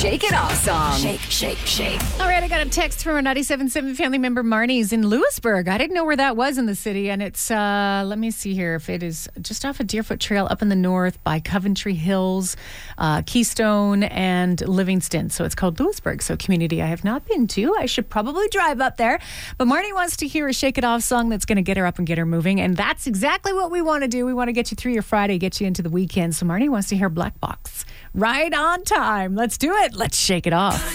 Shake It Off song. Shake, shake, shake. All right, I got a text from our 97.7 family member Marnie's in Lewisburg. I didn't know where that was in the city, and it's, let me see here, if it is just off a Deerfoot Trail up in the north by Coventry Hills, Keystone, and Livingston. So it's called Lewisburg. So community I have not been to. I should probably drive up there. But Marnie wants to hear a Shake It Off song that's going to get her up and get her moving, and that's exactly what we want to do. We want to get you through your Friday, get you into the weekend. So Marnie wants to hear Black Box. Right on time. Let's do it. Let's shake it off.